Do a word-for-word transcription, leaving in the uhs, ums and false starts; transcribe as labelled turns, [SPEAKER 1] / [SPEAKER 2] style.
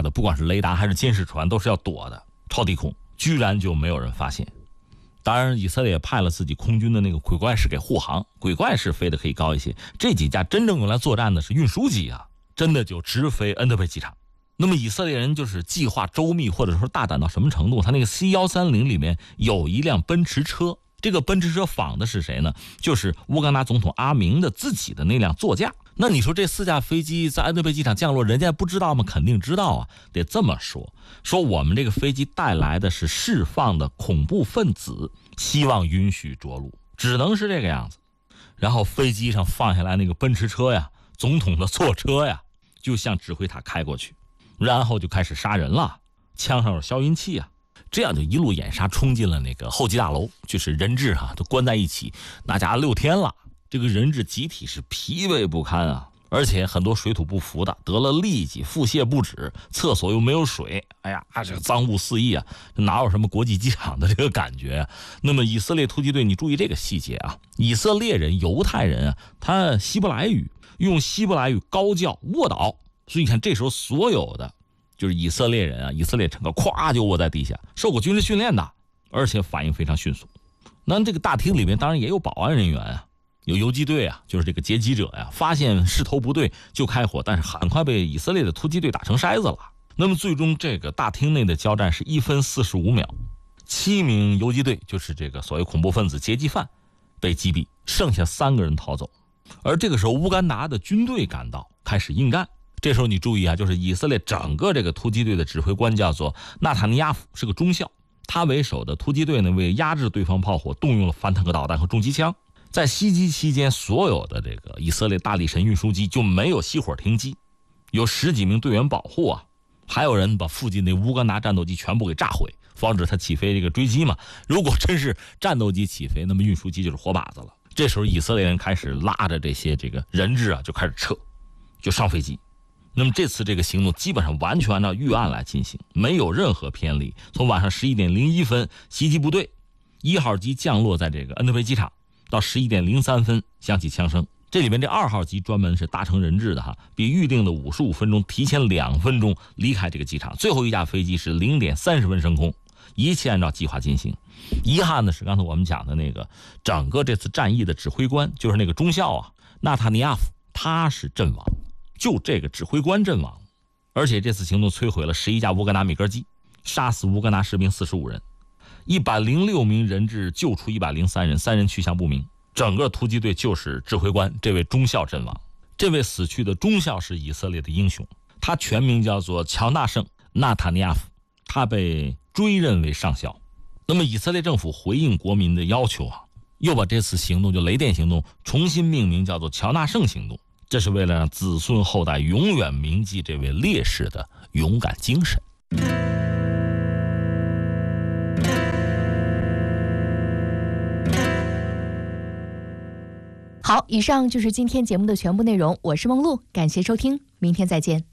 [SPEAKER 1] 的不管是雷达还是监视船都是要躲的超低空，居然就没有人发现。当然以色列也派了自己空军的那个鬼怪式给护航，鬼怪式飞得可以高一些，这几架真正用来作战的是运输机啊，真的就直飞恩德贝机场。那么以色列人就是计划周密或者说大胆到什么程度，他那个 C 一三零 里面有一辆奔驰车，这个奔驰车仿的是谁呢？就是乌干达总统阿明的自己的那辆座驾。那你说这四架飞机在恩德贝机场降落，人家不知道吗？肯定知道啊。得这么说，说我们这个飞机带来的是释放的恐怖分子，希望允许着陆，只能是这个样子。然后飞机上放下来那个奔驰车呀，总统的座车呀，就向指挥塔开过去，然后就开始杀人了，枪上有消音器啊，这样就一路掩杀冲进了那个候机大楼，就是人质啊都关在一起，那家六天了，这个人质集体是疲惫不堪啊，而且很多水土不服的得了痢疾，腹泻不止，厕所又没有水，哎呀，这脏物四溢啊，哪有什么国际机场的这个感觉啊？那么以色列突击队，你注意这个细节啊，以色列人、犹太人啊，他希伯来语用希伯来语高叫卧倒，所以你看这时候所有的就是以色列人啊，以色列乘客咵就卧在地下，受过军事训练的，而且反应非常迅速。那这个大厅里面当然也有保安人员啊，有游击队啊，就是这个劫机者呀、啊，发现势头不对就开火，但是很快被以色列的突击队打成筛子了。那么最终这个大厅内的交战是一分四十五秒，七名游击队就是这个所谓恐怖分子劫机犯被击毙，剩下三个人逃走。而这个时候乌干达的军队赶到，开始硬干。这时候你注意啊，就是以色列整个这个突击队的指挥官叫做纳塔尼亚夫，是个中校，他为首的突击队呢，为压制对方炮火，动用了反坦克导弹和重机枪。在袭击期间，所有的这个以色列大力神运输机就没有熄火停机，有十几名队员保护啊，还有人把附近的乌干达战斗机全部给炸毁，防止它起飞这个追击嘛。如果真是战斗机起飞，那么运输机就是活靶子了。这时候以色列人开始拉着这些这个人质啊，就开始撤，就上飞机。那么这次这个行动基本上完全按照预案来进行，没有任何偏离。从晚上十一点零一分，袭击部队一号机降落在这个恩德贝机场，到十一点零三分响起枪声。这里面这二号机专门是搭乘人质的哈，比预定的五十五分钟提前两分钟离开这个机场。最后一架飞机是零点三十分升空，一切按照计划进行。遗憾的是，刚才我们讲的那个整个这次战役的指挥官，就是那个中校啊，纳塔尼亚夫，他是阵亡。就这个指挥官阵亡，而且这次行动摧毁了十一架乌干达米格机，杀死乌干达士兵四十五人，一百零六名人质救出一百零三人，三人去向不明。整个突击队就是指挥官这位中校阵亡。这位死去的中校是以色列的英雄，他全名叫做乔纳圣·纳塔尼亚夫，他被追认为上校。那么以色列政府回应国民的要求啊，又把这次行动就雷电行动重新命名叫做乔纳圣行动。这是为了让子孙后代永远铭记这位烈士的勇敢精神。
[SPEAKER 2] 好，以上就是今天节目的全部内容，我是梦露，感谢收听，明天再见。